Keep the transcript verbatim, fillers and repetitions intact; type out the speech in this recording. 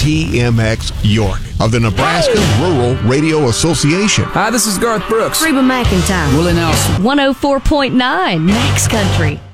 T M X York of the Nebraska Rural Radio Association. Hi, this is Garth Brooks. Reba McEntire. Willie Nelson. one oh four point nine Max Country.